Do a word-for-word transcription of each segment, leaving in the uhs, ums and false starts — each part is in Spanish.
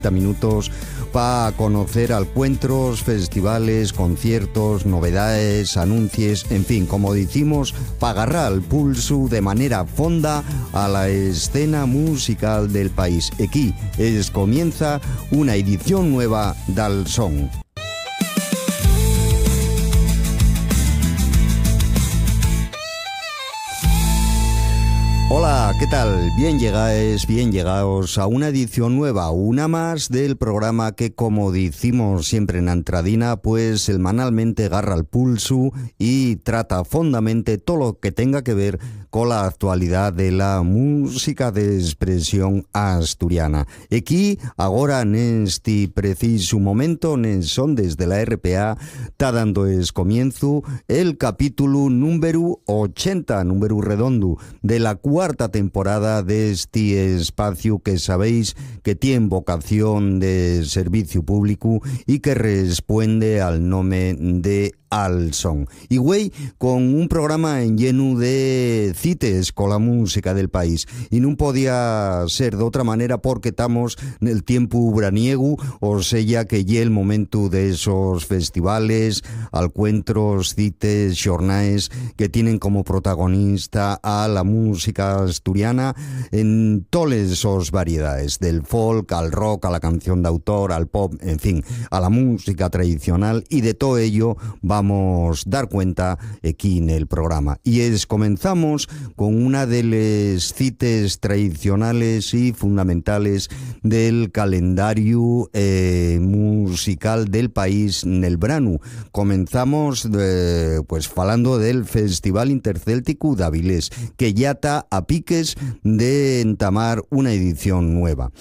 minutos para conocer encuentros, festivales, conciertos, novedades, anuncios, en fin, como decimos, para agarrar el pulso de manera fonda a la escena musical del país. Aquí es comienza una edición nueva del Son. Hola, ¿qué tal? Bien llegáis, bien llegaos a una edición nueva, una más del programa que, como decimos siempre en Antradina, pues semanalmente agarra el pulso y trata fondamente todo lo que tenga que ver con la actualidad de la música de expresión asturiana. Aquí, ahora en este preciso momento, en son desde la R P A, está dando es comienzo el capítulo número ochenta, número redondo, de la cuarta temporada de este espacio que sabéis que tiene vocación de servicio público y que responde al nombre de Al Son. Y güey, con un programa en lleno de cites con la música del país. Y no podía ser de otra manera porque estamos en el tiempo braniego, o sea que ya el momento de esos festivales, encuentros, cites, jornades que tienen como protagonista a la música asturiana en todas esas variedades, del folk al rock, a la canción de autor, al pop, en fin, a la música tradicional, y de todo ello vamos Vamos a dar cuenta aquí en el programa. Y es comenzamos con una de las citas tradicionales y fundamentales del calendario eh, musical del país en el verano. Comenzamos eh, pues falando del Festival Intercéltico de Avilés, que ya está a piques de entamar una edición nueva.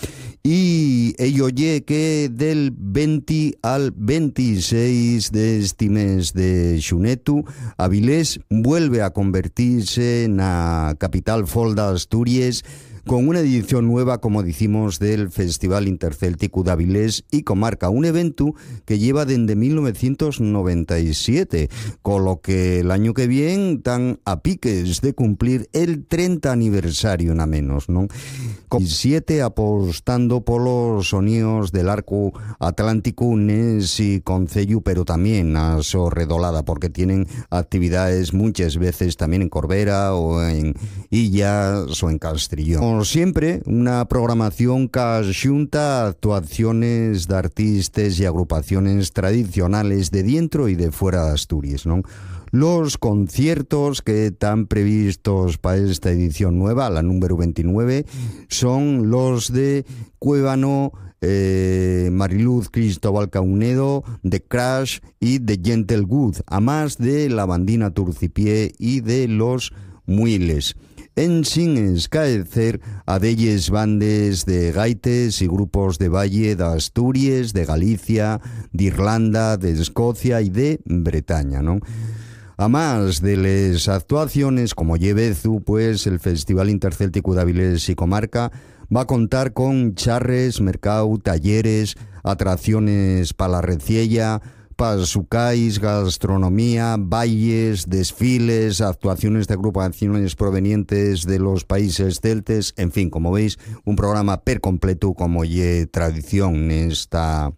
Y ello oye que del veinte al veintiséis de este mes de xunetu, Avilés vuelve a convertirse en la capital folk de Asturias, con una edición nueva, como decimos, del Festival Intercéltico de Avilés y Comarca, un evento que lleva desde mil novecientos noventa y siete, con lo que el año que viene están a piques de cumplir el treinta aniversario, nada menos, ¿no? Con siete apostando por los sonidos del arco atlántico y concello, pero también a Sorredolada, porque tienen actividades muchas veces también en Corbera o en Illas o en Castrillón. Como siempre, una programación que junta actuaciones de artistas y agrupaciones tradicionales de dentro y de fuera de Asturias, ¿no? Los conciertos que están previstos para esta edición nueva, la número veintinueve, son los de Cuébano, eh, Mariluz Cristóbal Caunedo, The Crash y The Gentle Good, además de la Bandina Turcipié y de los Muiles. En sin escaecer a delles bandes de gaites y grupos de Valle de Asturias, de Galicia, de Irlanda, de Escocia y de Bretaña, ¿no? A más de las actuaciones como Llevezu, pues el Festival Intercéltico de Avilés y Comarca va a contar con charres, mercado, talleres, atracciones para la reciella, pasucais, gastronomía, bailes, desfiles, actuaciones de agrupaciones provenientes de los países celtes, en fin, como veis, un programa per completo como ye tradición en esta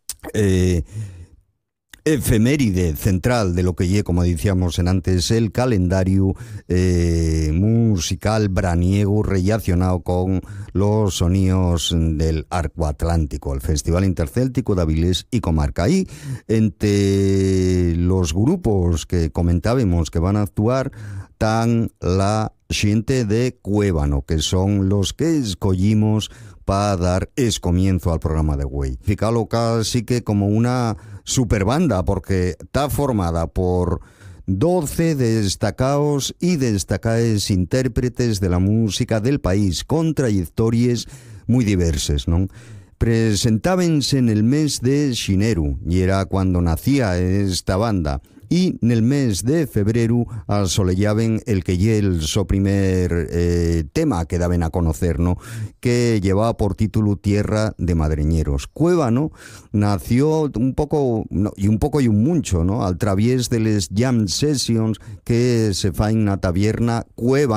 eh, efeméride central de lo que ye, como decíamos en antes, el calendario eh, musical braniego relacionado con los sonidos del arco atlántico, el Festival Intercéltico de Avilés y Comarca. Y entre los grupos que comentábamos que van a actuar están la gente de Cuébano, que son los que escogimos para dar es comienzo al programa de güey. Fica local sí que como una super banda, porque está formada por doce destacados y destacadas intérpretes de la música del país, con trayectorias muy diversas, ¿no? Presentábanse en el mes de xineru, y era cuando nacía esta banda, y en el mes de febrero asolellaban el que ye el so primer eh, tema que daban a conocer, ¿no? Que llevaba por título Tierra de Madreñeros. Cuébano nació un poco, no, y un poco y un mucho, ¿no? Al través de les jam sessions que se fa en la taberna Cuébano